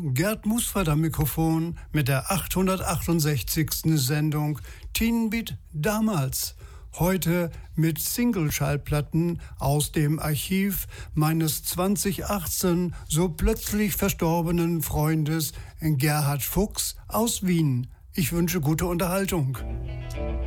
Gerd Musford am Mikrofon mit der 868. Sendung Teen Beat damals. Heute mit Single-Schallplatten aus dem Archiv meines 2018 so plötzlich verstorbenen Freundes Gerhard Fuchs aus Wien. Ich wünsche gute Unterhaltung.